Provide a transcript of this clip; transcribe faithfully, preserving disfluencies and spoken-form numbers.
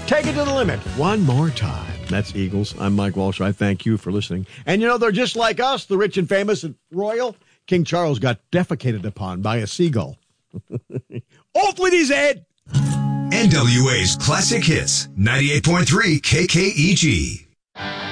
Take it to the limit one more time. That's Eagles. I'm Mike Walsh. I thank you for listening. And you know, they're just like us, the rich and famous and royal. King Charles got defecated upon by a seagull. Off with his head. N W A's Classic Hits, ninety-eight point three K K E G.